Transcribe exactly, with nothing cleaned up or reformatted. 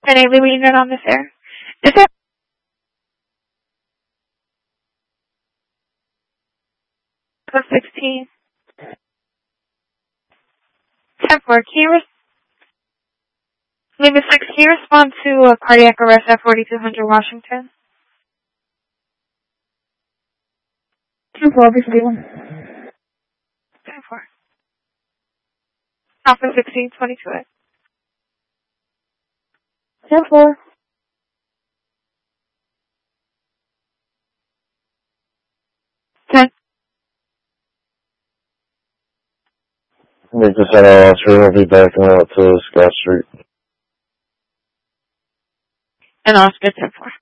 Nightly unit on this air. Is that sixteen? ten four. Can you res- Lima six, can you respond to a cardiac arrest at forty-two hundred Washington? ten four, B C one. ten four. Alpha sixteen twenty-two. ten four. ten. Make this out of Oscar. I'll be backing out to Scott Street. And Oscar ten four.